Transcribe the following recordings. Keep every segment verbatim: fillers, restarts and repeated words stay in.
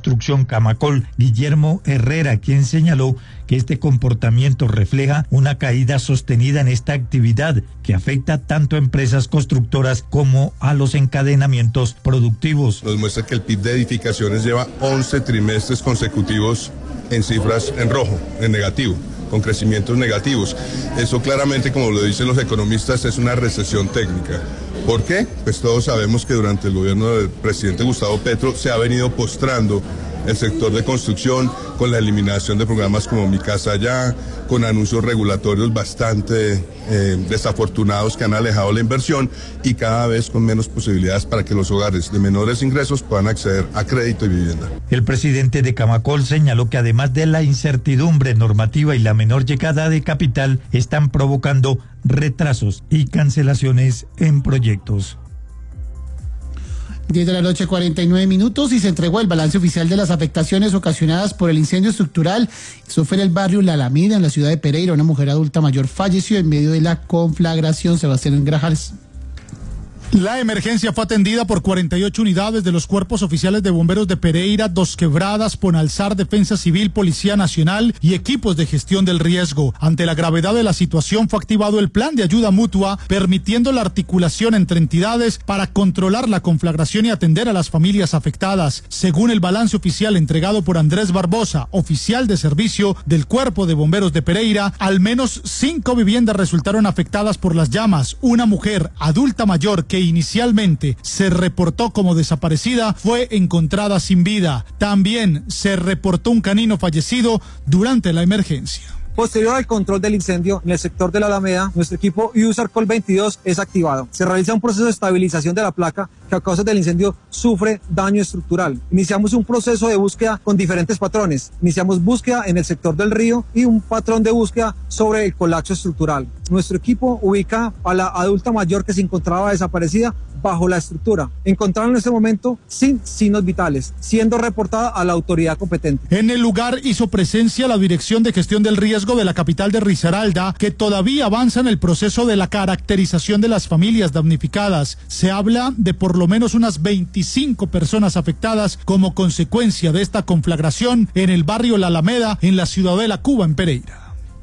Construcción Camacol, Guillermo Herrera, quien señaló que este comportamiento refleja una caída sostenida en esta actividad que afecta tanto a empresas constructoras como a los encadenamientos productivos. Nos muestra que el P I B de edificaciones lleva once trimestres consecutivos en cifras en rojo, en negativo, con crecimientos negativos. Eso claramente, como lo dicen los economistas, es una recesión técnica. ¿Por qué? Pues todos sabemos que durante el gobierno del presidente Gustavo Petro se ha venido postrando el sector de construcción con la eliminación de programas como Mi Casa Ya, con anuncios regulatorios bastante eh, desafortunados que han alejado la inversión y cada vez con menos posibilidades para que los hogares de menores ingresos puedan acceder a crédito y vivienda. El presidente de Camacol señaló que además de la incertidumbre normativa y la menor llegada de capital, están provocando retrasos y cancelaciones en proyectos. diez de la noche, cuarenta y nueve minutos, y se entregó el balance oficial de las afectaciones ocasionadas por el incendio estructural. Eso fue en el barrio La Alameda, en la ciudad de Pereira. Una mujer adulta mayor falleció en medio de la conflagración. Sebastián Grajales. La emergencia fue atendida por cuarenta y ocho unidades de los cuerpos oficiales de bomberos de Pereira, Dos Quebradas, Ponalzar, Defensa Civil, Policía Nacional y equipos de gestión del riesgo. Ante la gravedad de la situación fue activado el plan de ayuda mutua, permitiendo la articulación entre entidades para controlar la conflagración y atender a las familias afectadas. Según el balance oficial entregado por Andrés Barbosa, oficial de servicio del Cuerpo de Bomberos de Pereira, al menos cinco viviendas resultaron afectadas por las llamas. Una mujer adulta mayor que inicialmente se reportó como desaparecida fue encontrada sin vida. También se reportó un canino fallecido durante la emergencia. Posterior al control del incendio en el sector de la Alameda, nuestro equipo USARCOL veintidós es activado. Se realiza un proceso de estabilización de la placa que a causa del incendio sufre daño estructural. Iniciamos un proceso de búsqueda con diferentes patrones. Iniciamos búsqueda en el sector del río y un patrón de búsqueda sobre el colapso estructural. Nuestro equipo ubica a la adulta mayor que se encontraba desaparecida bajo la estructura. Encontraron en este momento sin signos vitales, siendo reportada a la autoridad competente. En el lugar hizo presencia la Dirección de Gestión del Riesgo de la capital de Risaralda, que todavía avanza en el proceso de la caracterización de las familias damnificadas. Se habla de por lo menos unas veinticinco personas afectadas como consecuencia de esta conflagración en el barrio La Alameda, en la Ciudadela Cuba, en Pereira.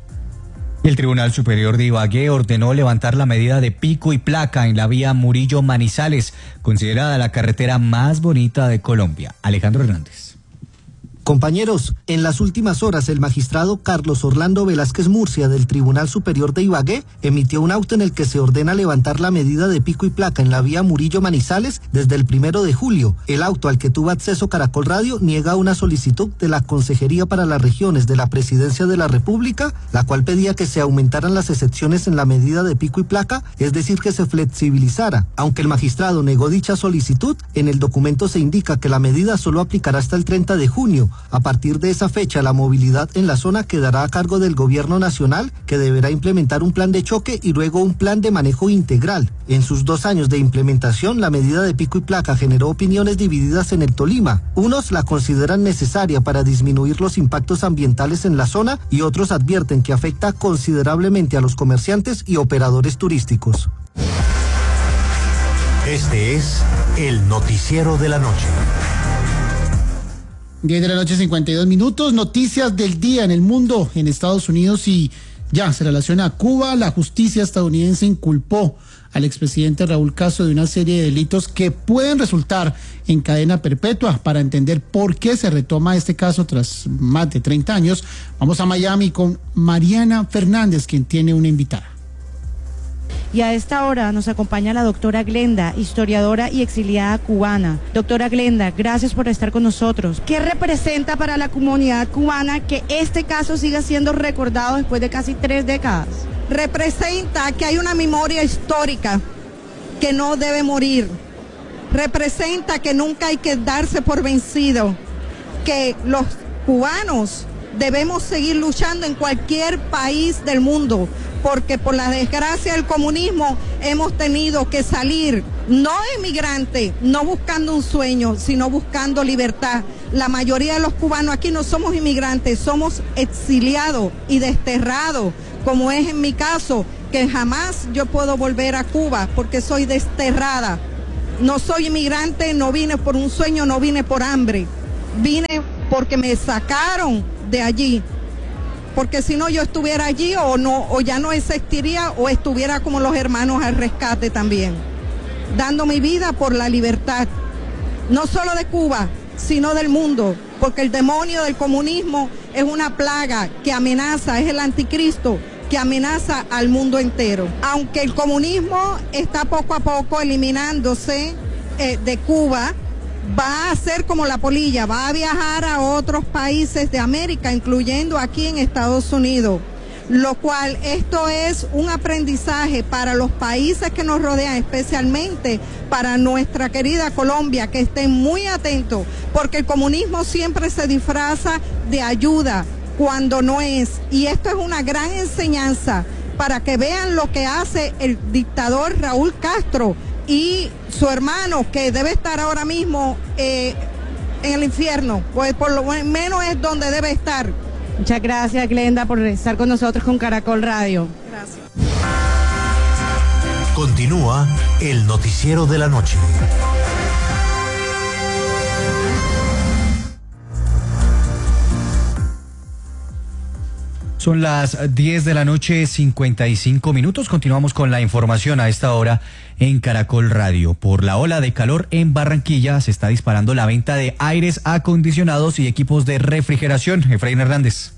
El Tribunal Superior de Ibagué ordenó levantar la medida de pico y placa en la vía Murillo-Manizales, considerada la carretera más bonita de Colombia. Alejandro Hernández. Compañeros, en las últimas horas el magistrado Carlos Orlando Velázquez Murcia del Tribunal Superior de Ibagué emitió un auto en el que se ordena levantar la medida de pico y placa en la vía Murillo-Manizales desde el primero de julio. El auto al que tuvo acceso Caracol Radio niega una solicitud de la Consejería para las Regiones de la Presidencia de la República, la cual pedía que se aumentaran las excepciones en la medida de pico y placa, es decir, que se flexibilizara. Aunque el magistrado negó dicha solicitud, en el documento se indica que la medida solo aplicará hasta el treinta de junio. A partir de esa fecha, la movilidad en la zona quedará a cargo del gobierno nacional, que deberá implementar un plan de choque y luego un plan de manejo integral. En sus dos años de implementación, la medida de pico y placa generó opiniones divididas en el Tolima. Unos la consideran necesaria para disminuir los impactos ambientales en la zona y otros advierten que afecta considerablemente a los comerciantes y operadores turísticos. Este es el noticiero de la noche. diez de la noche, cincuenta y dos minutos. Noticias del día en el mundo, en Estados Unidos, y ya se relaciona a Cuba. La justicia estadounidense inculpó al expresidente Raúl Castro de una serie de delitos que pueden resultar en cadena perpetua. Para entender por qué se retoma este caso tras más de treinta años, vamos a Miami con Mariana Fernández, quien tiene una invitada. Y a esta hora nos acompaña la doctora Glenda, historiadora y exiliada cubana. Doctora Glenda, gracias por estar con nosotros. ¿Qué representa para la comunidad cubana que este caso siga siendo recordado después de casi tres décadas? Representa que hay una memoria histórica que no debe morir. Representa que nunca hay que darse por vencido, que los cubanos debemos seguir luchando en cualquier país del mundo, porque por la desgracia del comunismo hemos tenido que salir, no inmigrante, no buscando un sueño, sino buscando libertad. La mayoría de los cubanos aquí no somos inmigrantes, somos exiliados y desterrados, como es en mi caso, que jamás yo puedo volver a Cuba porque soy desterrada. No soy inmigrante, no vine por un sueño, no vine por hambre. vine porque me sacaron de allí, porque si no yo estuviera allí o no, o ya no existiría, o estuviera como los hermanos al rescate también, dando mi vida por la libertad, no solo de Cuba, sino del mundo, porque el demonio del comunismo es una plaga que amenaza, es el anticristo que amenaza al mundo entero. Aunque el comunismo está poco a poco eliminándose eh, de Cuba, va a ser como la polilla, va a viajar a otros países de América, incluyendo aquí en Estados Unidos, lo cual esto es un aprendizaje para los países que nos rodean, especialmente para nuestra querida Colombia, que estén muy atentos, porque el comunismo siempre se disfraza de ayuda cuando no es, y esto es una gran enseñanza para que vean lo que hace el dictador Raúl Castro y su hermano, que debe estar ahora mismo eh, en el infierno, pues por lo menos es donde debe estar. Muchas gracias, Glenda, por estar con nosotros con Caracol Radio. Gracias. Continúa el noticiero de la noche. Son las diez de la noche, cincuenta y cinco minutos. Continuamos con la información a esta hora en Caracol Radio. Por la ola de calor en Barranquilla se está disparando la venta de aires acondicionados y equipos de refrigeración. Efraín Hernández.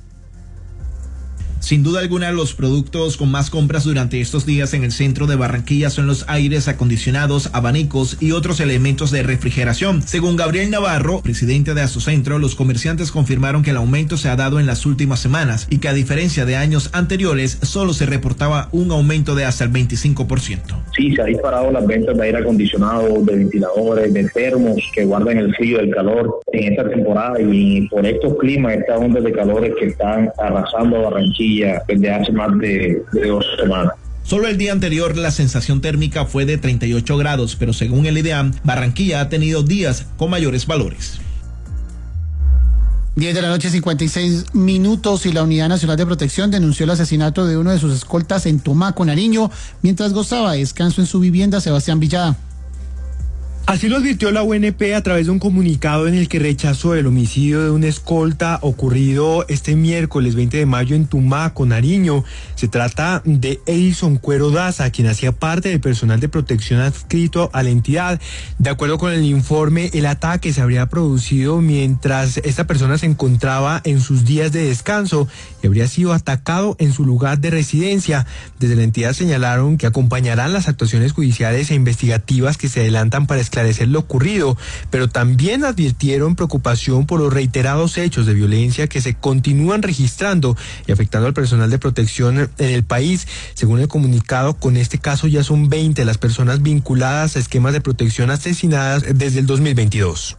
Sin duda alguna, los productos con más compras durante estos días en el centro de Barranquilla son los aires acondicionados, abanicos y otros elementos de refrigeración. Según Gabriel Navarro, presidente de Asocentro, los comerciantes confirmaron que el aumento se ha dado en las últimas semanas y que a diferencia de años anteriores, solo se reportaba un aumento de hasta el veinticinco por ciento. Sí, se ha disparado las ventas de aire acondicionado, de ventiladores, de termos que guardan el frío y el calor en esta temporada, y por estos climas, estas ondas de calores que están arrasando a Barranquilla desde hace más de, de dos semanas. Solo el día anterior la sensación térmica fue de treinta y ocho grados, pero según el IDEAM, Barranquilla ha tenido días con mayores valores. diez de la noche, cincuenta y seis minutos, y la Unidad Nacional de Protección denunció el asesinato de uno de sus escoltas en Tumaco, Nariño, mientras gozaba de descanso en su vivienda. Sebastián Villada. Así lo advirtió la U N P a través de un comunicado en el que rechazó el homicidio de un escolta ocurrido este miércoles veinte de mayo en Tumaco, Nariño. Se trata de Edison Cuero Daza, quien hacía parte del personal de protección adscrito a la entidad. De acuerdo con el informe, el ataque se habría producido mientras esta persona se encontraba en sus días de descanso y habría sido atacado en su lugar de residencia. Desde la entidad señalaron que acompañarán las actuaciones judiciales e investigativas que se adelantan para esclarecer lo ocurrido, pero también advirtieron preocupación por los reiterados hechos de violencia que se continúan registrando y afectando al personal de protección en el país. Según el comunicado, con este caso ya son veinte las personas vinculadas a esquemas de protección asesinadas desde el dos mil veintidós.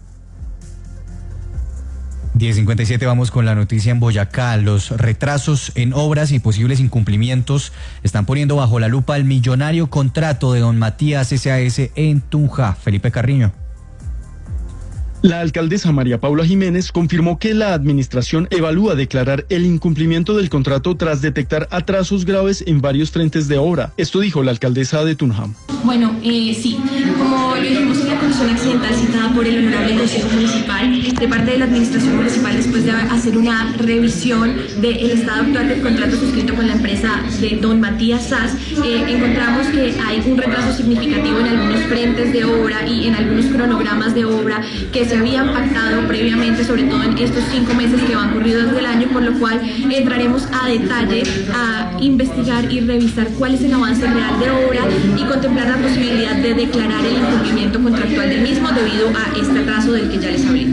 diez cincuenta y siete, vamos con la noticia en Boyacá. Los retrasos en obras y posibles incumplimientos están poniendo bajo la lupa el millonario contrato de don Matías S A S en Tunja. Felipe Carriño. La alcaldesa María Paula Jiménez confirmó que la administración evalúa declarar el incumplimiento del contrato tras detectar atrasos graves en varios frentes de obra. Esto dijo la alcaldesa de Tunja. Bueno, eh, sí, como lo dijimos en la comisión accidental citada por el honorable Consejo Municipal, de parte de la administración municipal, después de hacer una revisión del estado actual del contrato suscrito con la empresa de don Matías S A S, eh, encontramos que hay un retraso significativo en algunos frentes de obra y en algunos cronogramas de obra que se habían pactado previamente, sobre todo en estos cinco meses que van corridos desde el año, por lo cual entraremos a detalle a investigar y revisar cuál es el avance real de obra y contemplar la posibilidad de declarar el incumplimiento contractual del mismo debido a este atraso del que ya les hablé.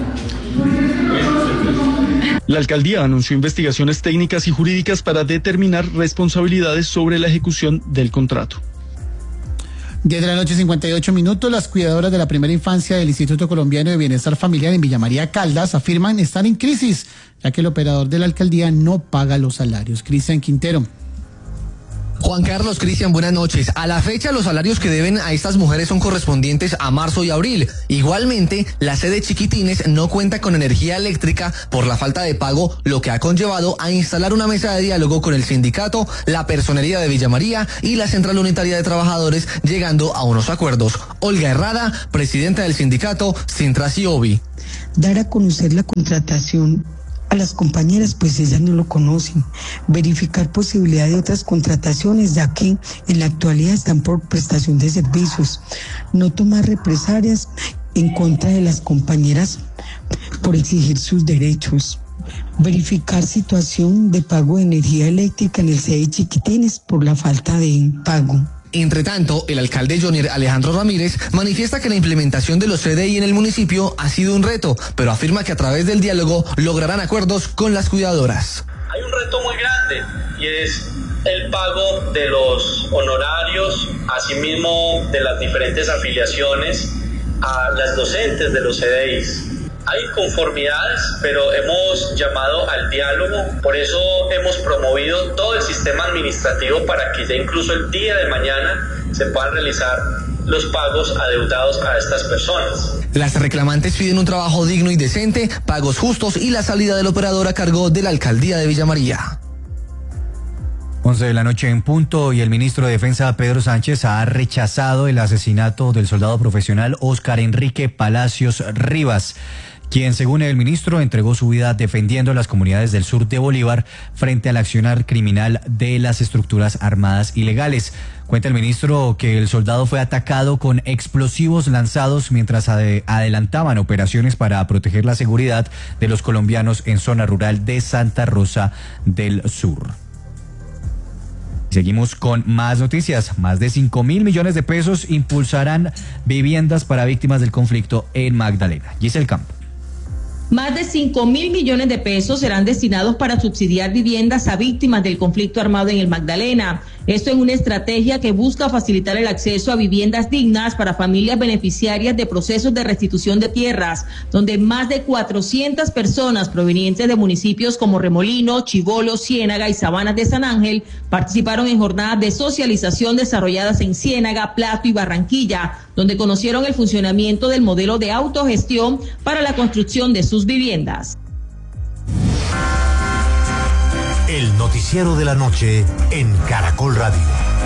La alcaldía anunció investigaciones técnicas y jurídicas para determinar responsabilidades sobre la ejecución del contrato. diez de la noche, cincuenta y ocho minutos, las cuidadoras de la primera infancia del Instituto Colombiano de Bienestar Familiar en Villa María Caldas afirman estar en crisis, ya que el operador de la alcaldía no paga los salarios. Cristian Quintero. Juan Carlos, Cristian, buenas noches. A la fecha, los salarios que deben a estas mujeres son correspondientes a marzo y abril. Igualmente, la sede Chiquitines no cuenta con energía eléctrica por la falta de pago, lo que ha conllevado a instalar una mesa de diálogo con el sindicato, la personería de Villa María y la Central Unitaria de Trabajadores, llegando a unos acuerdos. Olga Herrada, presidenta del sindicato Sintrasiobi. Dar a conocer la contratación a las compañeras, pues ellas no lo conocen. Verificar posibilidad de otras contrataciones, ya que en la actualidad están por prestación de servicios. No tomar represalias en contra de las compañeras por exigir sus derechos. Verificar situación de pago de energía eléctrica en el C E Chiquitines por la falta de pago. Entre tanto, el alcalde Jonier Alejandro Ramírez manifiesta que la implementación de los C D I en el municipio ha sido un reto, pero afirma que a través del diálogo lograrán acuerdos con las cuidadoras. Hay un reto muy grande y es el pago de los honorarios, asimismo de las diferentes afiliaciones a las docentes de los C D Is. Hay conformidades, pero hemos llamado al diálogo, por eso hemos promovido todo el sistema administrativo para que ya incluso el día de mañana se puedan realizar los pagos adeudados a estas personas. Las reclamantes piden un trabajo digno y decente, pagos justos y la salida del operador a cargo de la alcaldía de Villa María. once de la noche en punto y el ministro de Defensa Pedro Sánchez ha rechazado el asesinato del soldado profesional Óscar Enrique Palacios Rivas, quien, según el ministro, entregó su vida defendiendo las comunidades del sur de Bolívar frente al accionar criminal de las estructuras armadas ilegales. Cuenta el ministro que el soldado fue atacado con explosivos lanzados mientras ade- adelantaban operaciones para proteger la seguridad de los colombianos en zona rural de Santa Rosa del Sur. Seguimos con más noticias. Más de cinco mil millones de pesos impulsarán viviendas para víctimas del conflicto en Magdalena. Giselle Campo. Más de cinco mil millones de pesos serán destinados para subsidiar viviendas a víctimas del conflicto armado en el Magdalena. Esto en una estrategia que busca facilitar el acceso a viviendas dignas para familias beneficiarias de procesos de restitución de tierras, donde más de cuatrocientas personas provenientes de municipios como Remolino, Chibolo, Ciénaga y Sabanas de San Ángel participaron en jornadas de socialización desarrolladas en Ciénaga, Plato y Barranquilla, donde conocieron el funcionamiento del modelo de autogestión para la construcción de sus viviendas. El noticiero de la noche en Caracol Radio.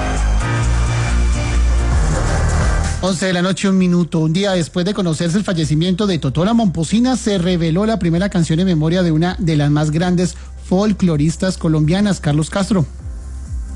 once de la noche, un minuto. Un día después de conocerse el fallecimiento de Totola Momposina, se reveló la primera canción en memoria de una de las más grandes folcloristas colombianas, Carlos Castro.